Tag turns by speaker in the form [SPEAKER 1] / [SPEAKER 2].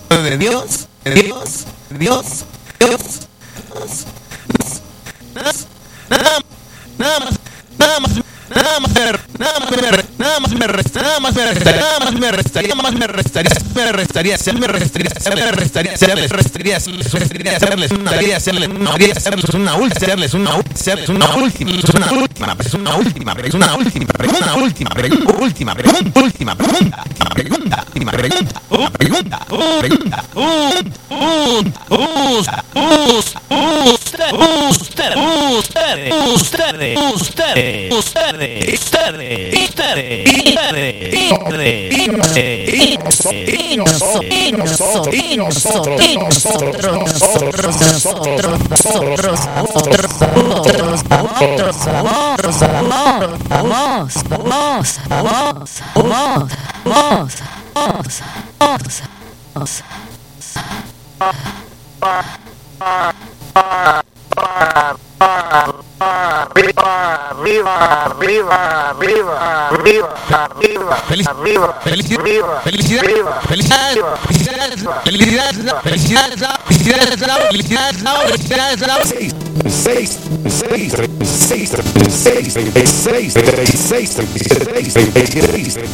[SPEAKER 1] de Dios, de Dios, de Dios, Dios, nada más, nada más, nada más me restaría felicidades.